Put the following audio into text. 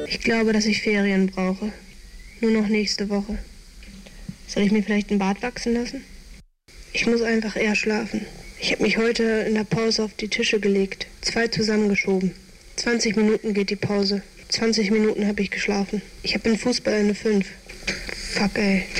Ich glaube, dass ich Ferien brauche. Nur noch nächste Woche. Soll ich mir vielleicht einen Bart wachsen lassen? Ich muss einfach eher schlafen. Ich habe mich heute in der Pause auf die Tische gelegt. 2 zusammengeschoben. 20 Minuten geht die Pause. 20 Minuten habe ich geschlafen. Ich habe in Fußball eine 5. Fuck, ey.